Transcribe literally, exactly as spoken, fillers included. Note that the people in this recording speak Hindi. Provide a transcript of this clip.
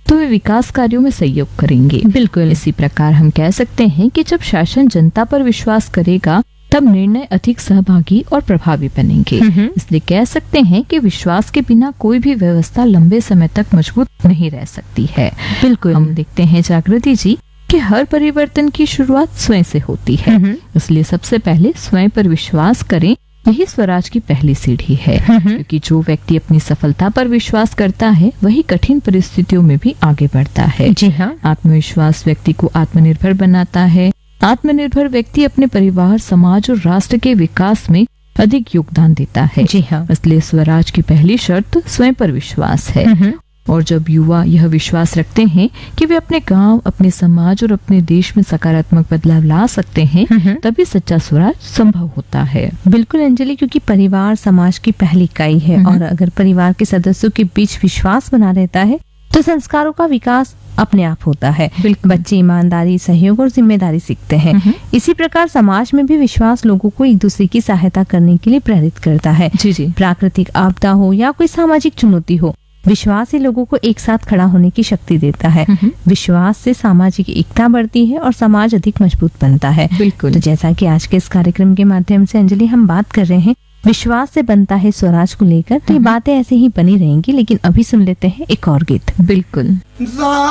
तो वे विकास कार्यों में सहयोग करेंगे। बिल्कुल। इसी प्रकार हम कह सकते हैं कि जब शासन जनता पर विश्वास करेगा तब निर्णय अधिक सहभागी और प्रभावी बनेंगे। इसलिए कह सकते हैं कि विश्वास के बिना कोई भी व्यवस्था लंबे समय तक मजबूत नहीं रह सकती है। बिल्कुल। हम देखते हैं जागृति जी कि हर परिवर्तन की शुरुआत स्वयं से होती है, इसलिए सबसे पहले स्वयं पर विश्वास करें, यही स्वराज की पहली सीढ़ी है। क्योंकि जो व्यक्ति अपनी सफलता पर विश्वास करता है वही कठिन परिस्थितियों में भी आगे बढ़ता है। जी हाँ। आत्मविश्वास व्यक्ति को आत्मनिर्भर बनाता है। आत्मनिर्भर व्यक्ति अपने परिवार, समाज और राष्ट्र के विकास में अधिक योगदान देता है। जी हाँ। इसलिए स्वराज की पहली शर्त स्वयं पर विश्वास है। और जब युवा यह विश्वास रखते हैं कि वे अपने गांव, अपने समाज और अपने देश में सकारात्मक बदलाव ला सकते हैं, तभी सच्चा स्वराज संभव होता है। बिल्कुल अंजलि, क्योंकि परिवार समाज की पहली इकाई है और अगर परिवार के सदस्यों के बीच विश्वास बना रहता है तो संस्कारों का विकास अपने आप होता है। बच्चे ईमानदारी, सहयोग और जिम्मेदारी सीखते हैं। इसी प्रकार समाज में भी विश्वास लोगों को एक दूसरे की सहायता करने के लिए प्रेरित करता है। जी जी। प्राकृतिक आपदा हो या कोई सामाजिक चुनौती हो, विश्वास ही लोगों को एक साथ खड़ा होने की शक्ति देता है। विश्वास से सामाजिक एकता बढ़ती है और समाज अधिक मजबूत बनता है। बिल्कुल। तो जैसा कि आज के इस कार्यक्रम के माध्यम से अंजलि हम बात कर रहे हैं विश्वास से बनता है स्वराज को लेकर, तो ये बातें ऐसे ही बनी रहेंगी, लेकिन अभी सुन लेते हैं एक और गीत। बिल्कुल।